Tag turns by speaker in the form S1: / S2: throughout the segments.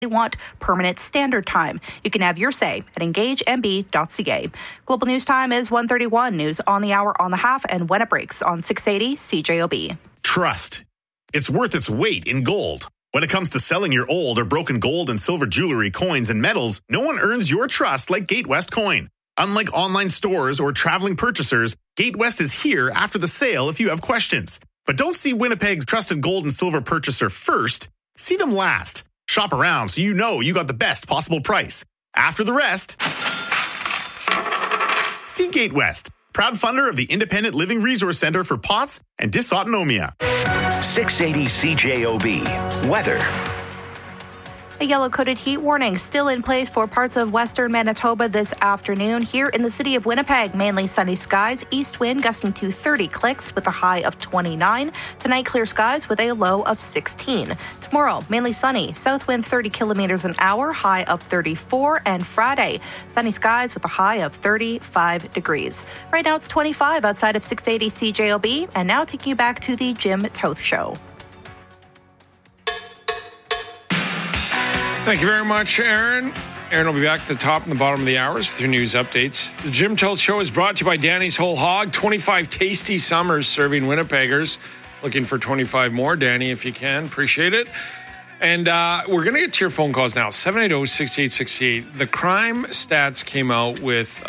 S1: want permanent standard time. You can have your say at engagemb.ca. Global News Time is 1:31. News on the hour, on the half, and when it breaks on 680 CJOB.
S2: Trust. It's worth its weight in gold. When it comes to selling your old or broken gold and silver jewelry, coins, and metals, no one earns your trust like Gatewest Coin. Unlike online stores or traveling purchasers, Gatewest is here after the sale if you have questions. But don't see Winnipeg's trusted gold and silver purchaser first. See them last. Shop around so you know you got the best possible price. After the rest, see Gatewest, proud funder of the Independent Living Resource Center for POTS and Dysautonomia.
S3: 680 CJOB. Weather.
S1: A yellow-coated heat warning still in place for parts of western Manitoba this afternoon. Here in the city of Winnipeg, mainly sunny skies, east wind gusting to 30 clicks with a high of 29. Tonight, clear skies with a low of 16. Tomorrow, mainly sunny, south wind 30 kilometers an hour, high of 34. And Friday, sunny skies with a high of 35 degrees. Right now, it's 25 outside of 680 CJOB. And now taking you back to the Jim Toth Show.
S4: Thank you very much, Aaron. Aaron will be back at the top and the bottom of the hours with your news updates. The Jim Toth Show is brought to you by Danny's Whole Hog. 25 tasty summers serving Winnipeggers. Looking for 25 more, Danny, if you can. Appreciate it. And we're going to get to your phone calls now. 780-6868. The crime stats came out with,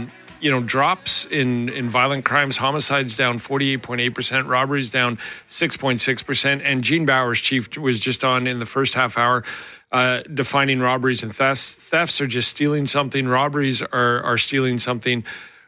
S4: drops in violent crimes. Homicides down 48.8%. Robberies down 6.6%. And Gene Bowers, chief, was just on in the first half hour defining robberies and thefts. Thefts are just stealing something. Robberies are stealing something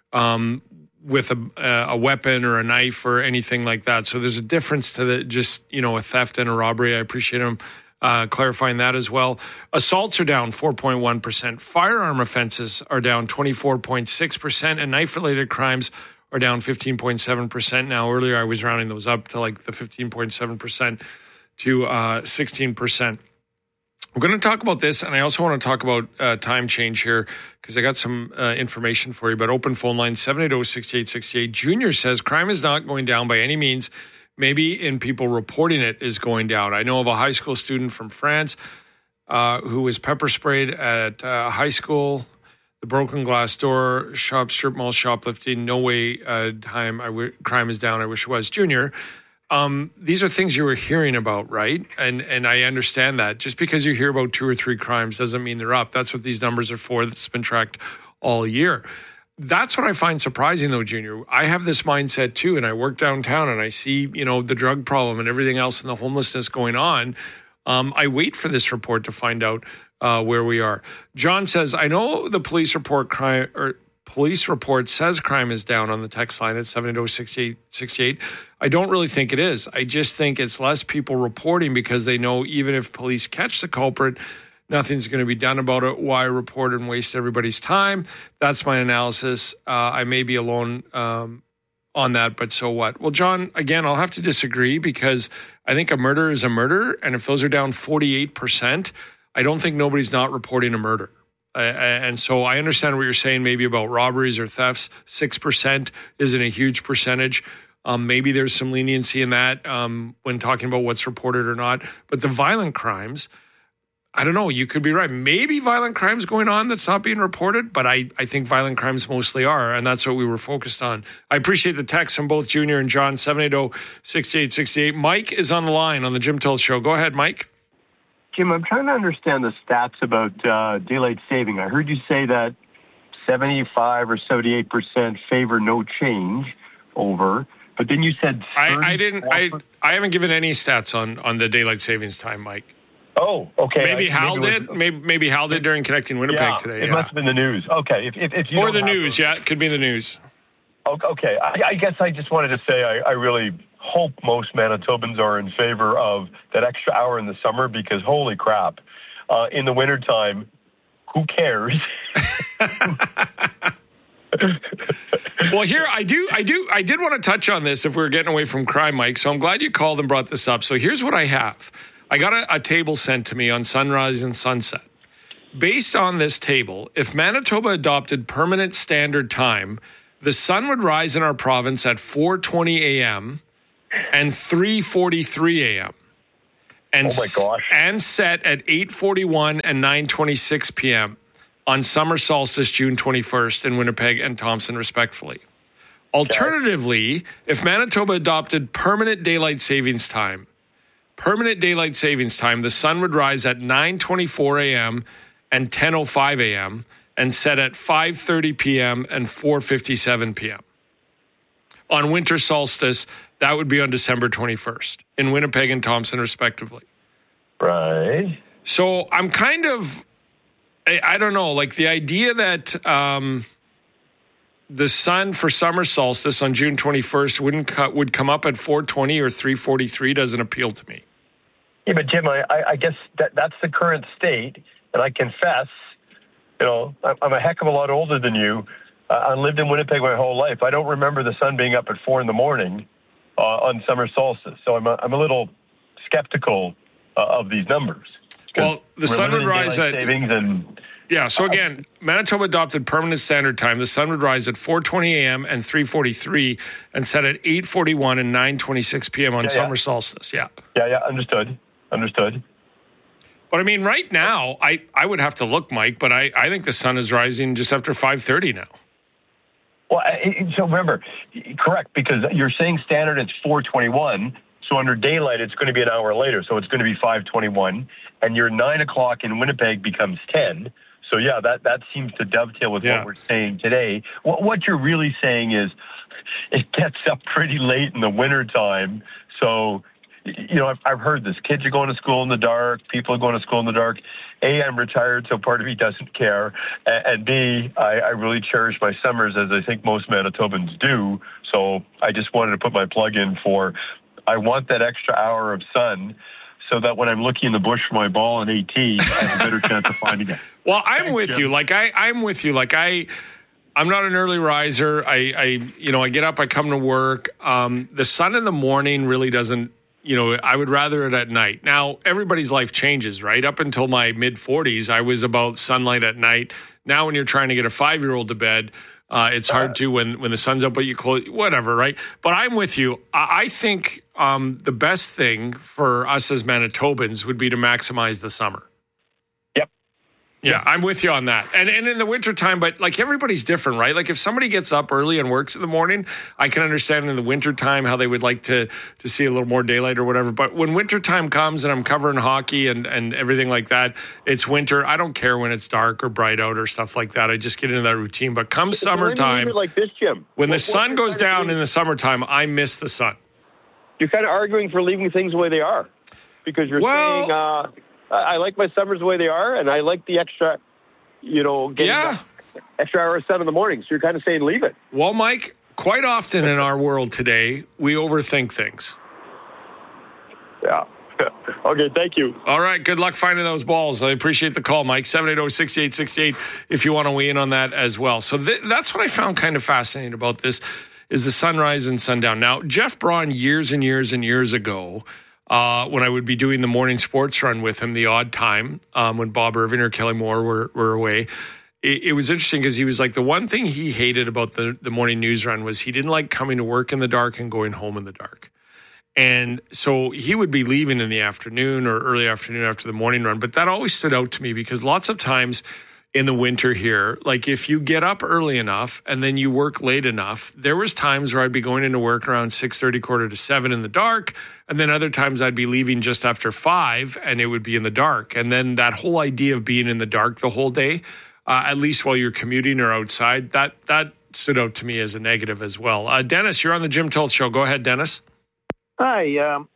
S4: with a weapon or a knife or anything like that. So there's a difference to a theft and a robbery. I appreciate him clarifying that as well. Assaults are down 4.1%. Firearm offenses are down 24.6%. And knife-related crimes are down 15.7%. Now, earlier I was rounding those up to like the 15.7% to 16%. We're going to talk about this, and I also want to talk about time change here because I got some information for you. But open phone line, 780-6868. Junior says crime is not going down by any means. Maybe in people reporting it is going down. I know of a high school student from France who was pepper sprayed at high school. The broken glass door, shop, strip mall, shoplifting. No way crime is down. I wish it was. Junior, these are things you were hearing about, right? And I understand that. Just because you hear about 2 or 3 crimes doesn't mean they're up. That's what these numbers are for. That's been tracked all year. That's what I find surprising, though, Junior. I have this mindset, too, and I work downtown, and I see, the drug problem and everything else and the homelessness going on. I wait for this report to find out where we are. John says, I know the police report says crime is down on the text line at 780-6868. I don't really think it is. I just think it's less people reporting because they know even if police catch the culprit, nothing's going to be done about it. Why report and waste everybody's time? That's my analysis. I may be alone on that, but so what? Well, John, again, I'll have to disagree because I think a murder is a murder. And if those are down 48%, I don't think nobody's not reporting a murder. And so I understand what you're saying maybe about robberies or thefts. 6% isn't a huge percentage. Maybe there's some leniency in that when talking about what's reported or not. But the violent crimes, I don't know. You could be right. Maybe violent crimes going on that's not being reported, but I think violent crimes mostly are, and that's what we were focused on. I appreciate the text from both Junior and John, 780-6868. Mike is on the line on the Jim Toth Show. Go ahead, Mike.
S5: Jim, I'm trying to understand the stats about daylight saving. I heard you say that 75 or 78% favor no change over, but then you said
S4: I haven't given any stats on the daylight savings time, Mike.
S5: Oh, okay.
S4: Maybe Hal did. Maybe Hal did during Connecting Winnipeg today.
S5: It must have been the news. Okay, if you
S4: or the news, it could be the news.
S5: Okay, I guess I just wanted to say I really hope most Manitobans are in favor of that extra hour in the summer because holy crap, in the wintertime, who cares?
S4: Well, here I did want to touch on this if we're getting away from crime, Mike. So I'm glad you called and brought this up. So here's what I have. I got a table sent to me on sunrise and sunset. Based on this table, if Manitoba adopted permanent standard time, the sun would rise in our province at 4:20 a.m. and 3:43 a.m. And,
S5: oh my gosh.
S4: And set at 8:41 and 9:26 p.m. on summer solstice, June 21st in Winnipeg and Thompson, respectively. Alternatively, if Manitoba adopted permanent daylight savings time, the sun would rise at 9:24 a.m. and 10:05 a.m. and set at 5:30 p.m. and 4:57 p.m. On winter solstice, that would be on December 21st in Winnipeg and Thompson, respectively.
S5: Right.
S4: So I'm kind of, I don't know, like the idea that the sun for summer solstice on June 21st would come up at 4:20 or 3:43 doesn't appeal to me.
S5: Yeah, but Jim, I guess that's the current state, and I confess, I'm a heck of a lot older than you. I lived in Winnipeg my whole life. I don't remember the sun being up at 4 a.m. On summer solstice, so I'm a little skeptical of these numbers.
S4: Well, the sun would rise at
S5: savings and.
S4: Yeah, so again, Manitoba adopted permanent standard time. The sun would rise at 4:20 a.m. and 3:43 and set at 8:41 and 9:26 p.m. on summer solstice. Yeah,
S5: understood.
S4: But I mean, right now, I would have to look, Mike, but I think the sun is rising just after 5:30 now.
S5: Well, so remember, correct, because you're saying standard it's 4:21, so under daylight it's going to be an hour later, so it's going to be 5:21, and your 9 o'clock in Winnipeg becomes 10. So, yeah, that seems to dovetail with what we're saying today. What you're really saying is it gets up pretty late in the wintertime. So, I've heard this. Kids are going to school in the dark. People are going to school in the dark. A, I'm retired, so part of me doesn't care. And B, I really cherish my summers, as I think most Manitobans do. So I just wanted to put my plug in for I want that extra hour of sun so that when I'm looking in the bush for my ball in AT, I have a better chance of finding it.
S4: Well, I'm with you. Like I'm with you. Like I'm not an early riser. I get up, I come to work. The sun in the morning really doesn't, I would rather it at night. Now, everybody's life changes, right? Up until my mid-40s, I was about sunlight at night. Now, when you're trying to get a 5-year-old to bed, it's hard to when the sun's up, but you close, whatever, right? But I'm with you. I think the best thing for us as Manitobans would be to maximize the summer. Yeah, I'm with you on that. And in the wintertime, but like everybody's different, right? Like if somebody gets up early and works in the morning, I can understand in the wintertime how they would like to see a little more daylight or whatever. But when wintertime comes and I'm covering hockey and everything like that, it's winter. I don't care when it's dark or bright out or stuff like that. I just get into that routine. But come summertime,
S5: like this, Jim,
S4: when the sun goes down in the summertime, I miss the sun.
S5: You're kind of arguing for leaving things the way they are because you're saying... I like my summers the way they are, and I like the extra, getting extra hour of sun in the morning. So you're kind of saying leave it.
S4: Well, Mike, quite often in our world today, we overthink things.
S5: Yeah. Okay, thank you.
S4: All right, good luck finding those balls. I appreciate the call, Mike. 780-6868 if you want to weigh in on that as well. So that's what I found kind of fascinating about this is the sunrise and sundown. Now, Jeff Braun years and years and years ago, when I would be doing the morning sports run with him, the odd time, when Bob Irving or Kelly Moore were away, it was interesting because he was like, the one thing he hated about the morning news run was he didn't like coming to work in the dark and going home in the dark. And so he would be leaving in the afternoon or early afternoon after the morning run. But that always stood out to me because lots of times in the winter here, like if you get up early enough and then you work late enough, there was times where I'd be going into work around 6:30, 6:45 in the dark. And then other times I'd be leaving just after 5 and it would be in the dark. And then that whole idea of being in the dark the whole day, at least while you're commuting or outside, that stood out to me as a negative as well. Dennis, you're on the Jim Toth Show. Go ahead, Dennis.
S6: Hi.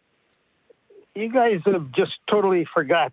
S6: You guys have just totally forgot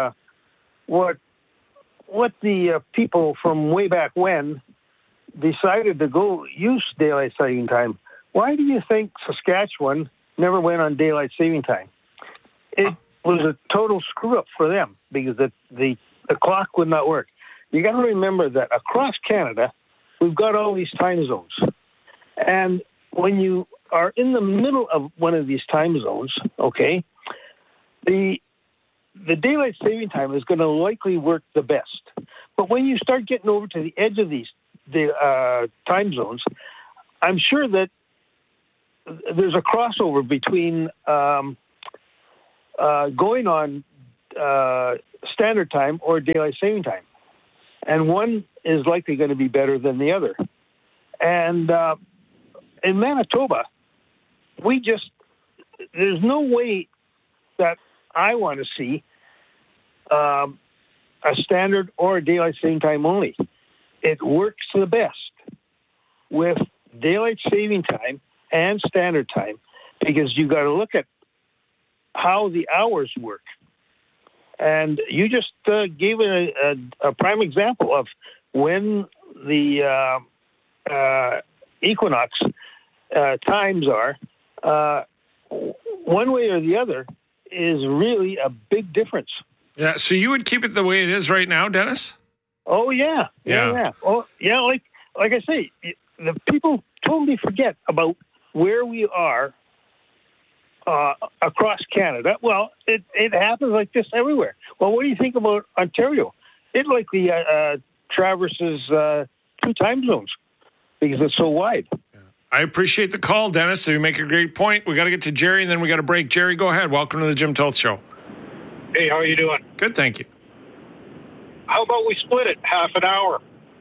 S6: what the people from way back when decided to go use daylight saving time. Why do you think Saskatchewan never went on daylight saving time? It was a total screw up for them because the clock would not work. You got to remember that across Canada, we've got all these time zones. And when you are in the middle of one of these time zones, okay, the daylight saving time is going to likely work the best. But when you start getting over to the edge of the time zones, I'm sure that there's a crossover between going on standard time or daylight saving time. And one is likely going to be better than the other. And in Manitoba, there's no way that I want to see a standard or a daylight saving time only. It works the best with daylight saving time and standard time because you got to look at how the hours work. And you just gave a prime example of when the equinox times are. One way or the other is really a big difference.
S4: Yeah, so you would keep it the way it is right now, Dennis?
S6: Oh, yeah. Oh, yeah, like I say, the people totally forget about where we are across Canada. Well, it happens like this everywhere. Well, what do you think about Ontario? It likely traverses 2 time zones because it's so wide.
S4: I appreciate the call, Dennis. So you make a great point. We got to get to Jerry, and then we got to break. Jerry, go ahead. Welcome to the Jim Toth Show.
S7: Hey, how are you doing?
S4: Good, thank you.
S7: How about we split it half an hour?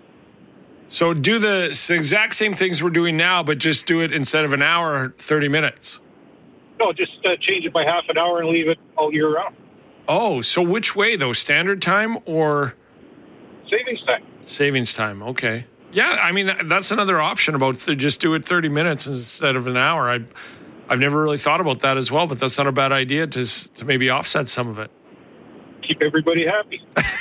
S4: So do the exact same things we're doing now, but just do it instead of an hour, 30 minutes.
S7: No, just change it by half an hour and leave it all year round.
S4: Oh, so which way, though? Standard time or?
S7: Savings time.
S4: Savings time, okay. Yeah, I mean, that's another option about just do it 30 minutes instead of an hour. I've never really thought about that as well, but that's not a bad idea to maybe offset some of it.
S7: Keep everybody happy.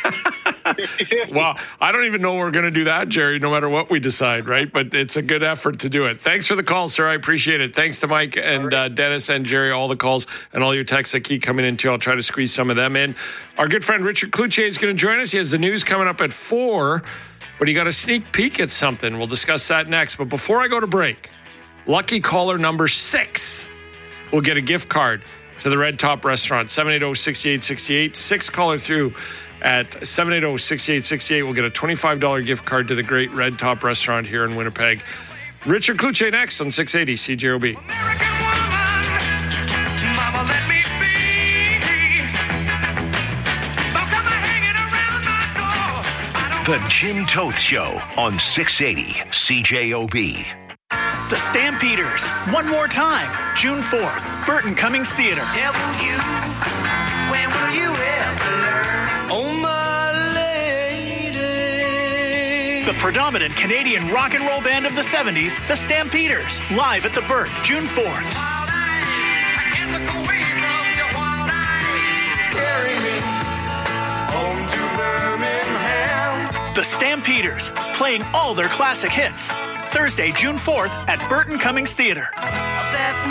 S7: 50-50.
S4: Well, I don't even know we're going to do that, Jerry, no matter what we decide, right? But it's a good effort to do it. Thanks for the call, sir. I appreciate it. Thanks to Mike and Dennis and Jerry, all the calls and all your texts that keep coming in, too. I'll try to squeeze some of them in. Our good friend Richard Cloutier is going to join us. He has the news coming up at 4, but he got a sneak peek at something. We'll discuss that next. But before I go to break, lucky caller number 6 will get a gift card to the Red Top Restaurant, 780-6868. 6 caller through at 780-6868 will get a $25 gift card to the great Red Top Restaurant here in Winnipeg. Richard Cloutier next on 680 CJOB.
S8: American woman, mama, let me be. Don't come hanging around my door.
S3: The Jim Toth Show on 680 CJOB.
S9: The Stampeders, one more time, June 4th, Burton Cummings Theater.
S8: Tell you, when will you ever learn? Oh, my lady.
S9: The predominant Canadian rock and roll band of the 70s, the Stampeders, live at the Burt, June 4th.
S8: Wild eyes, I can't look away from your wild eyes. Carry me home to Birmingham.
S9: The Stampeders, playing all their classic hits. Thursday, June 4th at Burton Cummings Theater.
S8: That